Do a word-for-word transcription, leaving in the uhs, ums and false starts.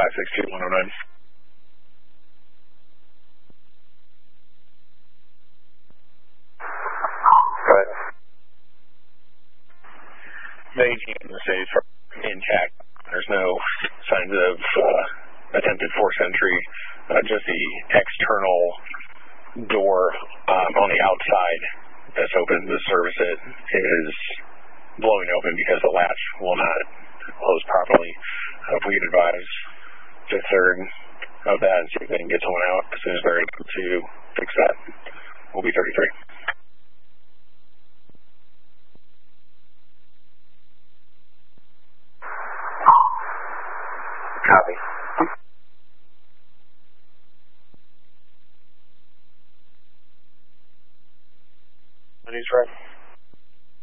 five six two one oh nine. Go ahead. Maintaining the safe intact. There's no signs of uh, attempted forced entry. Uh, just the external door um, on the outside that's open to service it is blowing open because the latch will not close properly. Uh, if we could advise Fifth Third of that and see if they can get someone out as soon as they're able to fix that, we'll be thirty-three. Copy. News right.